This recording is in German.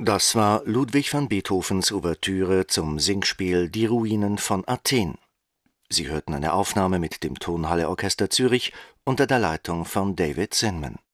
Das war Ludwig van Beethovens Ouvertüre zum Singspiel Die Ruinen von Athen. Sie hörten eine Aufnahme mit dem Tonhalle Orchester Zürich unter der Leitung von David Zinman.